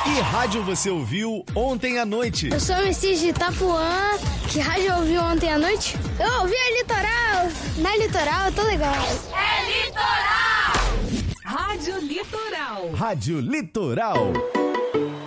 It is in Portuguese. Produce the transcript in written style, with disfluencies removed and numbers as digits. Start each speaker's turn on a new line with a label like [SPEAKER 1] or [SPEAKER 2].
[SPEAKER 1] Que rádio você ouviu ontem à noite?
[SPEAKER 2] Eu sou o MC de Itapuã. Que rádio eu ouvi ontem à noite? Eu ouvi a Litoral. Na Litoral, eu tô legal.
[SPEAKER 3] É Litoral! Rádio Litoral.
[SPEAKER 1] Rádio Litoral.